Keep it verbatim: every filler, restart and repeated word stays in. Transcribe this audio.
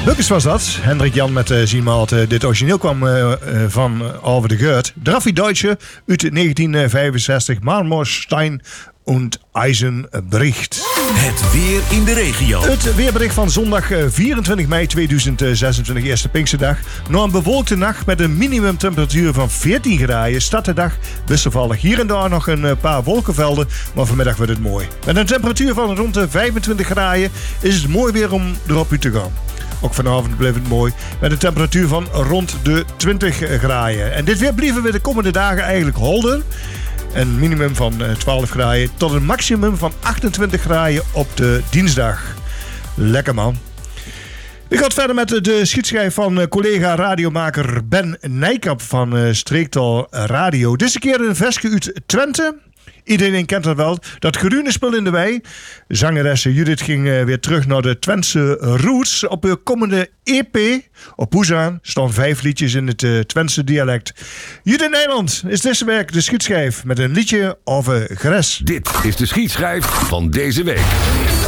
Lucas was dat. Hendrik Jan met uh, Ziemaat. Uh, dit origineel kwam uh, uh, van uh, Over de Geurt. Draffi Deutsche uit negentien vijfenzestig. Marmorstein und Eisenbericht. Het weer in de regio. Het weerbericht van zondag vierentwintig mei tweeduizend zesentwintig, eerste Pinksterdag. Na een bewolkte nacht met een minimumtemperatuur van veertien graden start de dag wisselvallig. Hier en daar nog een paar wolkenvelden, maar vanmiddag wordt het mooi. Met een temperatuur van rond de vijfentwintig graden is het mooi weer om erop uit te gaan. Ook vanavond bleef het mooi met een temperatuur van rond de twintig graden. En dit weer blijven we de komende dagen eigenlijk holden. Een minimum van twaalf graden tot een maximum van achtentwintig graden op de dinsdag. Lekker man. Ik ga verder met de schietschijf van collega radiomaker Ben Nijkamp van Streektaal Radio. Deze keer een versje uit Twente. Iedereen kent dat wel. Dat groene spul in de wei. Zangeres Judith ging weer terug naar de Twentse roots. Op haar komende E P op Hoezaan staan vijf liedjes in het uh, Twentse dialect. Judith Nijland is deze week de schietschijf met een liedje over gres. Dit is de schietschijf van deze week.